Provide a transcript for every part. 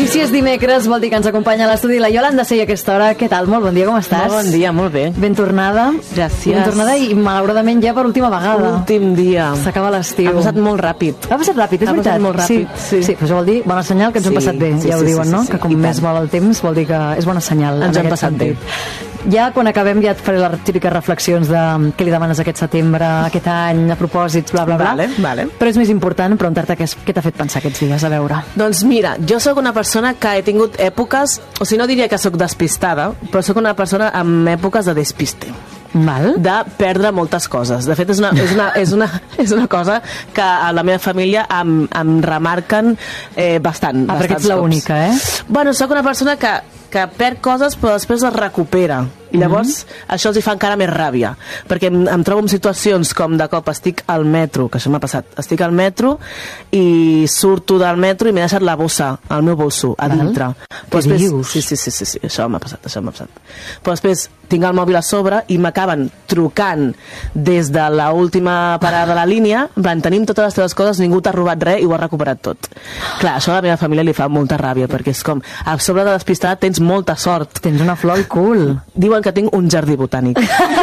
si és dimecres vol dir que ens acompanya a l'estudi la Yolanda Sey a aquesta hora. Què tal? Molt bon dia, com estàs? Molt bon dia, molt bé. Ben tornada. Gràcies. Ben tornada i malauradament ja per última vegada. Últim dia. S'acaba l'estiu. Ha passat molt ràpid. Ha passat ràpid, és veritat. Molt ràpid, sí, però això vol dir bona senyal que ens hem passat bé, ja ho diuen, no? Que com més vol el temps vol dir que és bona senyal. Ens hem passat bé. Ja quan acabem ja et faré les típiques reflexions de què li demanes aquest setembre, aquest any, a propòsits, bla, bla, bla. Vale. Però és més important preguntar-te què t'ha fet pensar aquests dies, a veure. Doncs mira, jo sóc una persona que he tingut èpoques, o sigui, no diria que sóc despistada, però sóc una persona amb èpoques de despiste. Val. De perdre moltes coses. De fet, és una cosa que a la meva família em remarquen bastant. Perquè ets l'única, Bueno, sóc una persona que perd coses però després les recupera i llavors això els hi fa encara més ràbia perquè em trobo en situacions com de cop estic al metro, que això m'ha passat, estic al metro i surto del metro i m'he deixat la bossa, el meu bolso a dintre. Què dius? Sí, això m'ha passat. Però després tinc el mòbil a sobre i m'acaben trucant des de l'última parada de la línia, tenim totes les teves coses, ningú t'ha robat res i ho ha recuperat tot. Clar, això a la meva família li fa molta ràbia perquè és com, a sobre de despistada tens molta sort. Tens una flor al cul. Diuen que tinc un jardí botànic.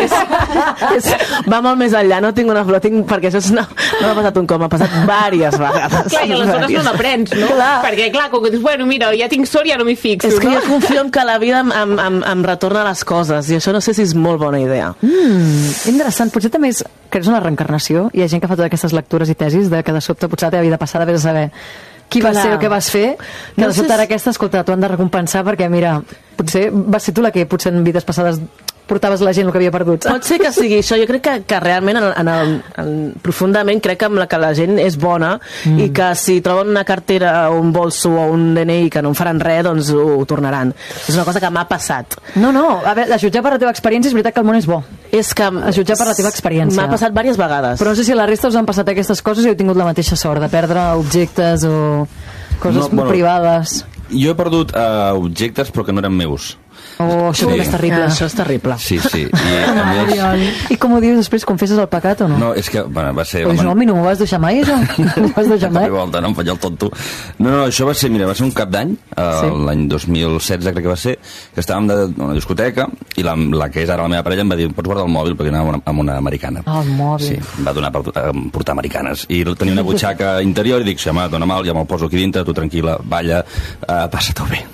Va molt més enllà, no tinc una flor, perquè això no m'ha passat un cop, m'ha passat diverses vegades. Clar, i aleshores no n'aprens, no? Clar. Perquè, clar, com que dius, bueno, mira, ja tinc sort, ja no m'hi fixo. És que jo confio en que la vida em retorna les coses, i això no sé si és molt bona idea. Interessant, potser també és que és una reencarnació, hi ha gent que fa totes aquestes lectures i tesis de que de sobte potser la teva vida passada vés a saber qui va ser o què vas fer, que de sobte ara aquesta, escolta, t'ho han de recompensar perquè, mira, potser vas ser tu la que potser en vides passades portaves la gent el que havia perdut. Pot ser que sigui això, jo crec que realment profundament crec que la gent és bona i que si troben una cartera o un bolso o un DNI que no em faran res, doncs ho tornaran. És una cosa que m'ha passat. No, a veure, a jutjar per la teva experiència és veritat que el món és bo. És que a jutjar per la teva experiència. M'ha passat diverses vegades. Però no sé si a la resta us han passat aquestes coses i heu tingut la mateixa sort de perdre objectes o coses privades. Jo he perdut objectes però que no eren meus. Oh, això és terrible. Això és terrible. Sí. I com ho dius després? Confesses el pecat o no? No, és que va ser... Pues no, a mi no m'ho vas deixar mai, això. No m'ho vas deixar mai. Volta, no em faig el tonto. No, això va ser, va ser un cap d'any, l'any 2016 crec que va ser, que estàvem en una discoteca i la que és ara la meva parella em va dir, pots guardar el mòbil perquè anava amb una americana. El mòbil. Sí, em va donar per portar americanes. I tenia una butxaca interior i dic, si home, dona mal, ja me'l poso aquí dintre, tu tranquil·la, balla, passa-t'ho bé.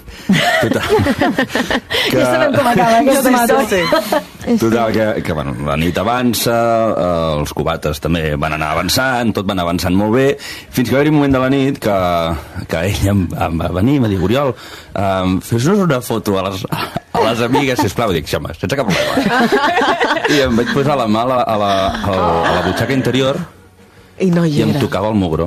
Ja sabem com acaba aquesta història. Total, que bueno, la nit avança, els cubates també van anar avançant, tot va anar avançant molt bé, fins que va haver un moment de la nit que ell em va venir i em va dir, Oriol, fes-nos una foto a les amigues, sisplau. Dic, home, sense cap problema. I em vaig posar la mà a la butxaca interior i no hi em era. tocava el mugró.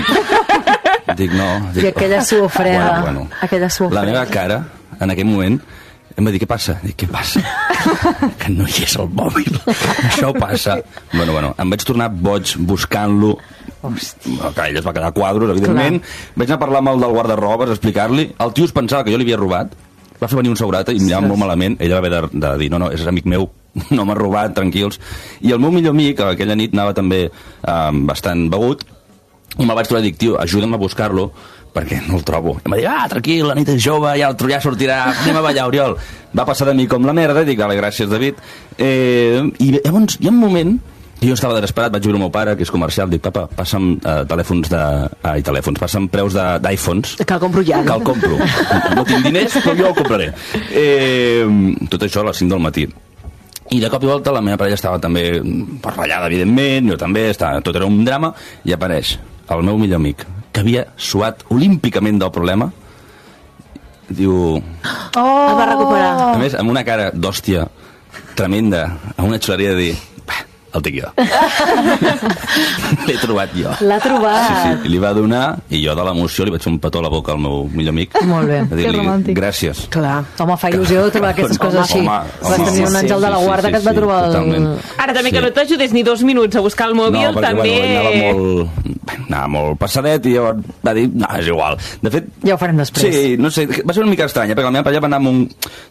Dic, no. I aquella suor freda. Bueno, aquella suor la freda. meva cara, en aquell moment, em va dir, què passa? Dic, què passa? Que no hi és el mòbil. Això passa. Bueno, em vaig tornar boig buscant-lo. Clar, ell es va quedar a quadros, evidentment. Vaig anar a parlar amb el del guardarrobes, explicar-li. El tio es pensava que jo li havia robat. Va fer venir un segurata i em mirava molt malament. Ell va haver de dir, no, és amic meu, no m'ha robat, tranquils. I el meu millor amic, aquella nit anava també bastant begut, i me'l vaig trobar i dic, tio, ajuda'm a buscar-lo perquè no el trobo. I em va dir, tranquil, la nit és jove, ja sortirà, anem a ballar, Oriol. Va passar de mi com la merda, i dic, vale, gràcies, David. I llavors hi ha un moment que jo estava desesperat, vaig veure el meu pare, que és comercial, dic, papa, passa'm passa'm preus d'iPhones. Que el compro ja. Que el compro. No tinc diners, però jo el compraré. Tot això a les 5 del matí. I de cop i volta la meva parella estava també barrellada, evidentment, jo també, tot era un drama, i apareix el meu millor amic, que havia suat olímpicament del problema, diu... El va recuperar. A més, amb una cara d'hòstia tremenda, amb una xuleria de dir... el tinc jo. L'he trobat jo. L'ha trobat. Sí, li va donar, i jo de l'emoció li vaig fer un petó a la boca al meu millor amic. Molt bé. Que romàntic. Gràcies. Clar. Home, fa il·lusió trobar aquestes coses així. Vas tenir un àngel de la guarda que et va trobar el... Ara també que no t'ajudés ni 2 minuts a buscar el mòbil, també... Anava molt passadet i llavors va dir, no, és igual. De fet... Ja ho farem després. Sí, no sé, va ser una mica estranya, perquè la meva parella va anar amb un...